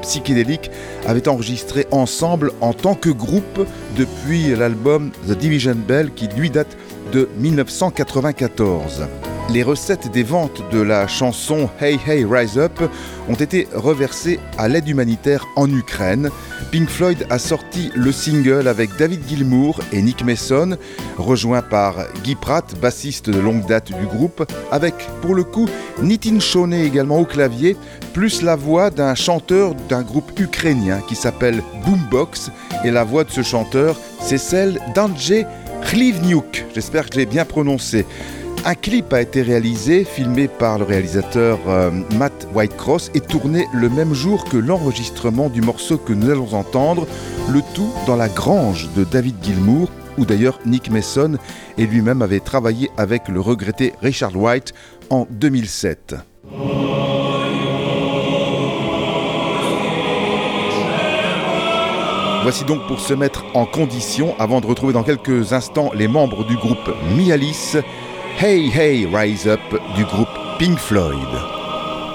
psychédélique avaient enregistré ensemble en tant que groupe depuis l'album The Division Bell qui lui date de 1994. Les recettes des ventes de la chanson Hey Hey Rise Up ont été reversées à l'aide humanitaire en Ukraine. Pink Floyd a sorti le single avec David Gilmour et Nick Mason, rejoint par Guy Pratt, bassiste de longue date du groupe, avec pour le coup Nitin Shone également au clavier, plus la voix d'un chanteur d'un groupe ukrainien qui s'appelle Boombox, et la voix de ce chanteur, c'est celle d'Andrzej Chlivniuk. J'espère que je l'ai bien prononcé. Un clip a été réalisé, filmé par le réalisateur Matt Whitecross et tourné le même jour que l'enregistrement du morceau que nous allons entendre, le tout dans la grange de David Gilmour, où d'ailleurs Nick Mason et lui-même avait travaillé avec le regretté Richard White en 2007. Voici donc pour se mettre en condition, avant de retrouver dans quelques instants les membres du groupe Mi Alice, Hey Hey Rise Up du groupe Pink Floyd.